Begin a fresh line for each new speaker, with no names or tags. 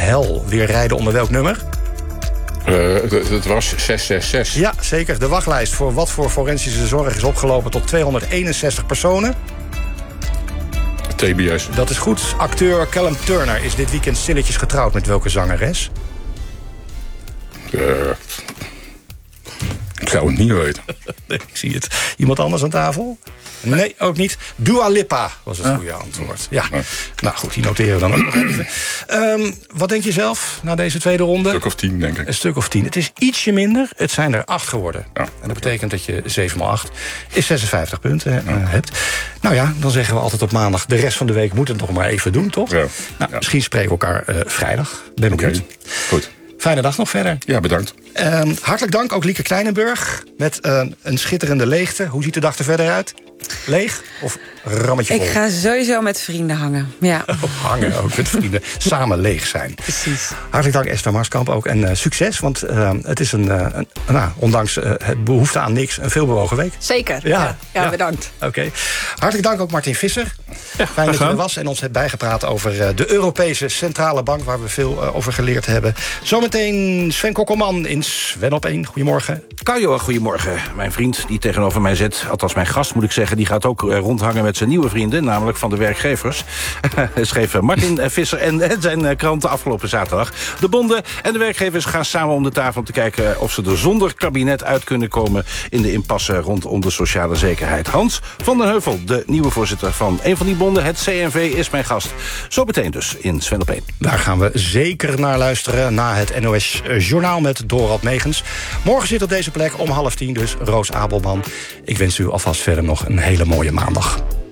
hel weer rijden onder welk nummer?
Het was 666.
Ja, zeker. De wachtlijst voor wat voor forensische zorg is opgelopen tot 261 personen.
TBS.
Dat is goed. Acteur Callum Turner is dit weekend stilletjes getrouwd met welke zangeres?
Ik zou het niet weten.
Nee, ik zie het. Iemand anders aan tafel? Nee, ook niet. Dua Lipa was het goede antwoord. Ja, nou goed, die noteren we dan ook nog even. Wat denk je zelf na deze tweede ronde?
Een stuk of 10, denk ik.
Een stuk of 10. Het is ietsje minder. Het zijn er 8 geworden.
Ja.
En dat betekent dat je 7 x 8 is 56 punten hebt. Nou ja, dan zeggen we altijd op maandag... de rest van de week moet het nog maar even doen, toch?
Ja.
Nou, misschien spreken we elkaar vrijdag. Ben benieuwd.
Goed.
Fijne dag nog verder.
Ja, bedankt.
Hartelijk dank ook Lieke Kleinenburg met een schitterende leegte. Hoe ziet de dag er verder uit? Leeg of rammetje vol?
Ik ga sowieso met vrienden hangen. Ja.
Hangen ook met vrienden. Samen leeg zijn.
Precies.
Hartelijk dank Esther Marskamp ook. En succes, want het is ondanks het behoefte aan niks... een veelbewogen week.
Zeker.
Ja,
Bedankt.
Oké. Hartelijk dank ook Martin Visser. Fijn dat je er was en ons hebt bijgepraat over de Europese Centrale Bank... waar we veel over geleerd hebben. Zometeen Sven Kokkelman in Sven op 1. Goedemorgen.
Kajo, goedemorgen. Mijn vriend die tegenover mij zit, althans mijn gast moet ik zeggen... die gaat ook rondhangen met zijn nieuwe vrienden, namelijk van de werkgevers. Schreef Martin Visser en zijn krant afgelopen zaterdag. De bonden en de werkgevers gaan samen om de tafel... om te kijken of ze er zonder kabinet uit kunnen komen... in de impasse rondom de sociale zekerheid. Hans van den Heuvel, de nieuwe voorzitter van een van die bonden... het CNV, is mijn gast. Zo meteen dus in Sven op 1.
Daar gaan we zeker naar luisteren na het NOS Journaal met Dorald Megens. Morgen zit op deze plek om 9:30 dus Roos Abelman. Ik wens u alvast verder nog een hele mooie maandag.